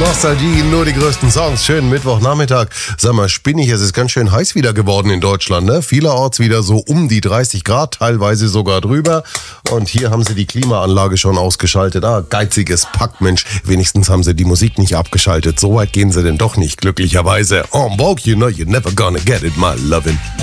Nostalgie, nur die größten Songs. Schönen Mittwochnachmittag. Sag mal, spinnig, es ist ganz schön heiß wieder geworden in Deutschland, ne? Vielerorts wieder so um die 30 Grad, teilweise sogar drüber. Und hier haben sie die Klimaanlage schon ausgeschaltet. Geiziges Pack, Mensch. Wenigstens haben sie die Musik nicht abgeschaltet. So weit gehen sie denn doch nicht, glücklicherweise. En vogue, you know you're never gonna get it, my lovin'.